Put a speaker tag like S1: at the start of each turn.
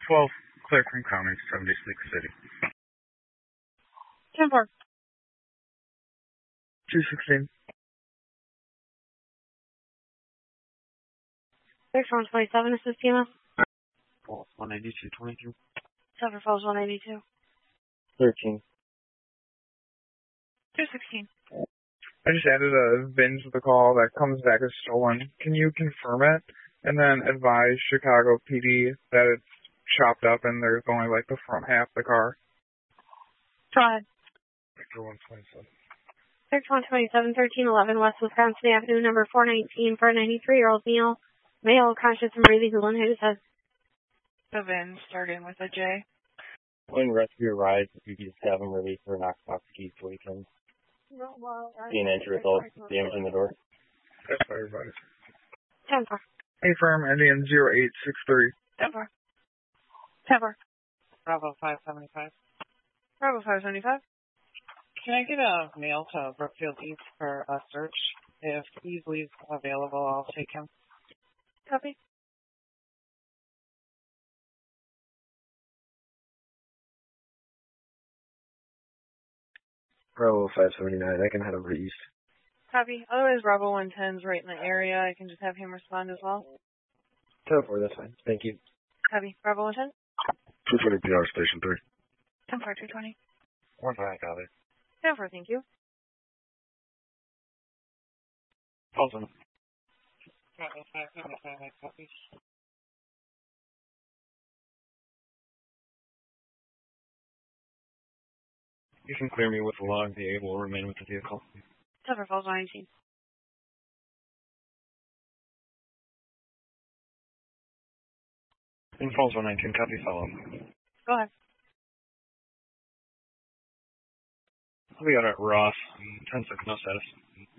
S1: 12, clear from county, 76 City.
S2: 10-4.
S1: 216.
S2: 6-127, this is Tima.
S3: Falls 192, 22.
S2: Silver Falls 182.
S3: 13.
S2: 216.
S1: I just added a VIN to the call that comes back as stolen. Can you confirm it? And then advise Chicago PD that it's chopped up and there's only like the front half of the car.
S2: Go ahead.
S1: Victor 127.
S2: 6-127, 1311 West Wisconsin Avenue, number 419 for a 93-year-old male, conscious and breathing, who went his head.
S4: The VIN starting with a J.
S3: When rescue arrives, you can just have them release their Knox-box keys so we can see an entry result, damaging the door.
S1: That's for everybody.
S2: 10-4.
S1: A-firm ending 0863.
S2: 10-4. 10-4.
S4: Bravo 575.
S2: Bravo 575.
S4: Can I get a mail to Brookfield East for a search? If Easley's available, I'll take him.
S2: Copy.
S3: Bravo 579, I can head over to East.
S2: Copy. Otherwise, Bravo 110's right in the area. I can just have him respond as well.
S3: 10-4, that's fine. Thank you.
S2: Copy. Bravo 110.
S1: 220 PR Station 3.
S2: 10-4, 220.
S3: 1-5, copy.
S2: 10-4, thank you.
S3: Awesome.
S4: Bravo 575, I copy.
S3: You can clear me with the log. The aide will remain with the vehicle.
S2: Silver Falls 119.
S3: In Falls 119, copy follow.
S2: Go ahead.
S3: We got at Ross. 10-6, no status.